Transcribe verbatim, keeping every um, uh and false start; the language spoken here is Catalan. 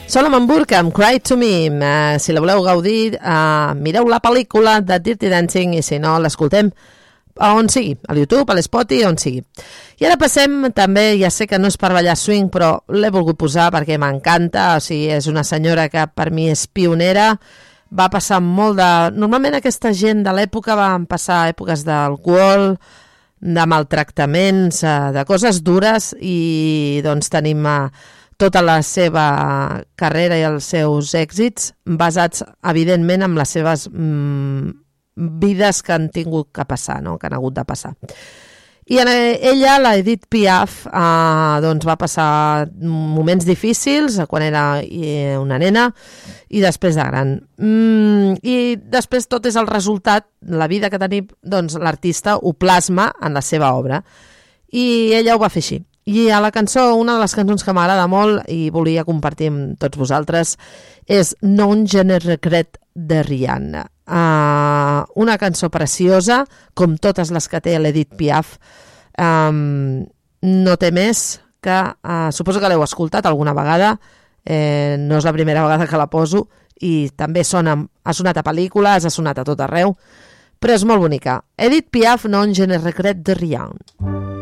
Solomon Hamburg amb Cry to Me. Uh, si la voleu gaudir, uh, mireu la pel·lícula de Dirty Dancing i si no, l'escoltem a on sigui, a YouTube, a l'Spotify, on sigui. I ara passem també, ja sé que no és per ballar swing, però l'he volgut posar perquè m'encanta, o sigui, és una senyora que per mi és pionera, va passar molt de... Normalment aquesta gent de l'època van passar èpoques d'alcohol, de maltractaments, de coses dures i doncs tenim tota la seva carrera i els seus èxits basats evidentment en les seves mm, vides que han tingut que passar, no? Que han hagut de passar. I en ella, la Edith Piaf, eh, doncs va passar moments difícils quan era una nena i després de gran. Mm, I després tot és el resultat, la vida que tenim, doncs l'artista ho plasma en la seva obra. I ella ho va fer així. I a la cançó, una de les cançons que m'agrada molt i volia compartir amb tots vosaltres és Non je ne regrette de rien. Uh, una cançó preciosa, com totes les que té l'Edith Piaf. Um, no té més que... Uh, suposo que l'heu escoltat alguna vegada, eh, no és la primera vegada que la poso, i també sona, ha sonat a pel·lícules, ha sonat a tot arreu, però és molt bonica. Edith Piaf, Non je ne regrette de rien.